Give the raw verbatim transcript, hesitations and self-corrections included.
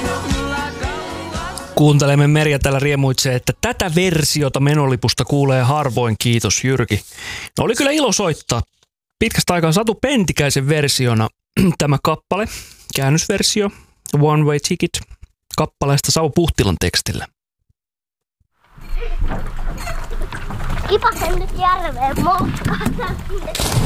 Kuuntelemme Merja täällä riemuitsee, että tätä versiota Menolipusta kuulee harvoin, kiitos Jyrki. No, oli kyllä ilo soittaa. Pitkästä aikaa Satu Pentikäisen versiona tämä kappale, käännösversio, One Way Ticket, kappaleesta Savu Puhtilan tekstillä. Kipasen nyt järveen moukkaan.